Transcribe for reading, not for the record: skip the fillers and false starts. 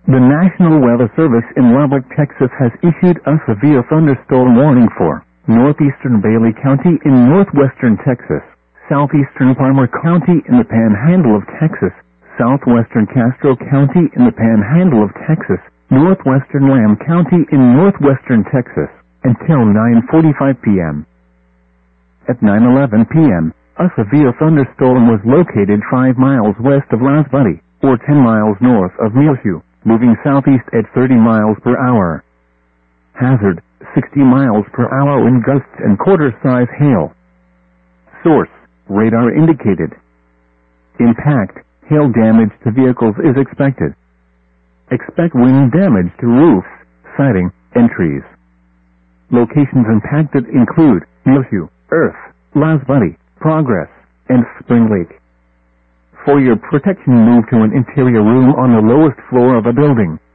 The National Weather Service in Lubbock, Texas has issued a severe thunderstorm warning for northeastern Bailey County in northwestern Texas, southeastern Palmer County in the Panhandle of Texas, southwestern Castro County in the Panhandle of Texas, northwestern Lamb County in northwestern Texas, until 9:45 p.m. At 9:11 p.m., a severe thunderstorm was located 5 miles west of Las Buddy, or 10 miles north of Muleshoe, moving southeast at 30 miles per hour. Hazard, 60 miles per hour wind gusts and quarter-size hail. Source, radar indicated. Impact, hail damage to vehicles is expected. Expect wind damage to roofs, siding, and trees. Locations impacted include Muleshoe, Earth, Las Buddy, Progress, and Spring Lake. For your protection, move to an interior room on the lowest floor of a building.